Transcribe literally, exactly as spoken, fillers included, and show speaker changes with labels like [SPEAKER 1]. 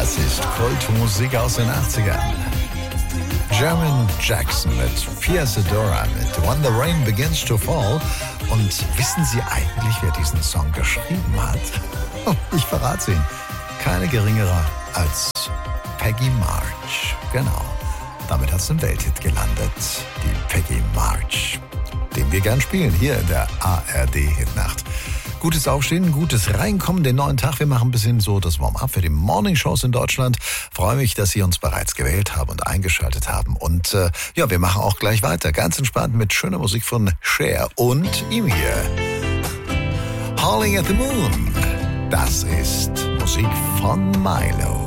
[SPEAKER 1] Das ist Kultmusik aus den achtzigern. Jermaine Jackson mit Pia Zadora mit When the Rain Begins to Fall. Und wissen Sie eigentlich, wer diesen Song geschrieben hat? Ich verrate es Ihnen. Keine geringere als Peggy March. Genau. Damit hat es einen Welthit gelandet. Die Peggy March. Den wir gern spielen hier in der A R D-Hitnacht. Gutes Aufstehen, gutes Reinkommen, den neuen Tag. Wir machen ein bisschen so das Warm-up für die Morning-Shows in Deutschland. Freue mich, dass Sie uns bereits gewählt haben und eingeschaltet haben. Und äh, ja, wir machen auch gleich weiter. Ganz entspannt mit schöner Musik von Cher und ihm hier. Howling at the Moon. Das ist Musik von Milo.